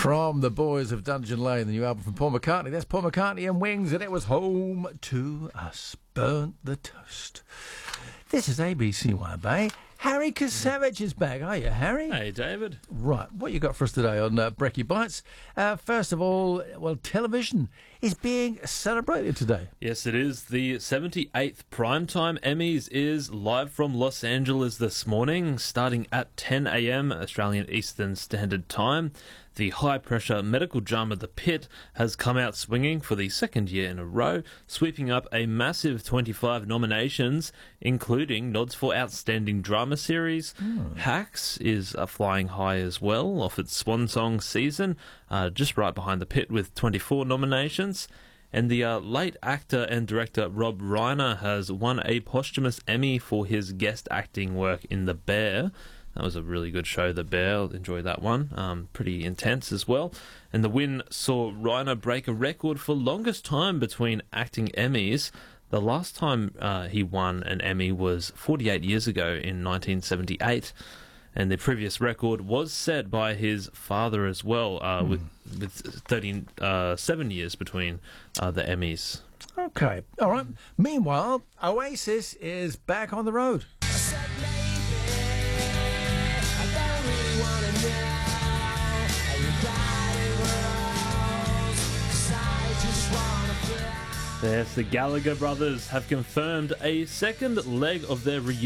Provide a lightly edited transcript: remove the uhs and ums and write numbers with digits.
From the boys of Dungeon Lane, the new album from Paul McCartney. That's Paul McCartney and Wings, and it was Home to Us. Burnt the toast. This is ABC One Bay. Harry Kasavage is back. Are you, Harry? Hey, David. Right. What you got for us today on Brekkie Bites? First of all, television is being celebrated today. Yes, it is. The 78th Primetime Emmys is live from Los Angeles this morning, starting at 10 a.m. Australian Eastern Standard Time. The high-pressure medical drama The Pit has come out swinging for the second year in a row, sweeping up a massive 25 nominations, including nods for Outstanding Drama Series. Hacks is flying high as well off its swan song season, just right behind The Pit with 24 nominations. And the late actor and director Rob Reiner has won a posthumous Emmy for his guest acting work in The Bear. That was a really good show, The Bear. Enjoyed that one. Pretty intense as well. And the win saw Reiner break a record for longest time between acting Emmys. The last time he won an Emmy was 48 years ago in 1978. And the previous record was set by his father as well, with 37 years between the Emmys. Okay. All right. Meanwhile, Oasis is back on the road. Yes, the Gallagher brothers have confirmed a second leg of their reunion